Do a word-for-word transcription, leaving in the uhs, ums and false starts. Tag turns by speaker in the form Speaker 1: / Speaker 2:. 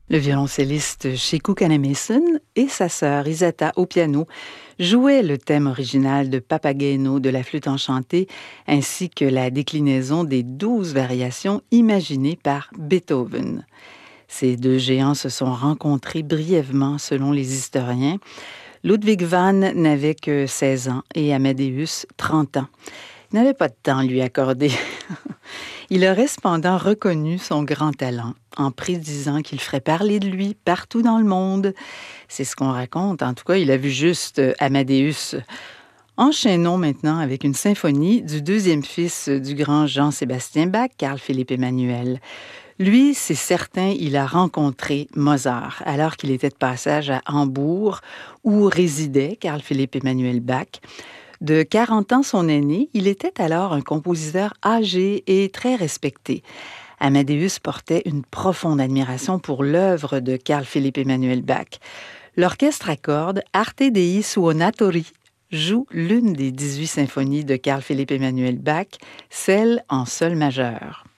Speaker 1: Le violoncelliste Sheku Kannemason et sa sœur Isata au piano jouaient le thème original de Papageno de la flûte enchantée ainsi que la déclinaison des douze variations imaginées par Beethoven. Ces deux géants se sont rencontrés brièvement selon les historiens. Ludwig van n'avait que seize ans et Amadeus trente ans. Il n'avait pas de temps à lui accorder. Il aurait cependant reconnu son grand talent en prédisant qu'il ferait parler de lui partout dans le monde. C'est ce qu'on raconte. En tout cas, il a vu juste Amadeus. Enchaînons maintenant avec une symphonie du deuxième fils du grand Jean-Sébastien Bach, Carl Philipp Emanuel. Lui, c'est certain, il a rencontré Mozart alors qu'il était de passage à Hambourg où résidait Carl Philipp Emanuel Bach. De quarante ans son aîné, il était alors un compositeur âgé et très respecté. Amadeus portait une profonde admiration pour l'œuvre de Carl Philipp Emanuel Bach. L'orchestre à cordes Arte Dei Suonatori joue l'une des dix-huit symphonies de Carl Philipp Emanuel Bach, celle en sol majeur.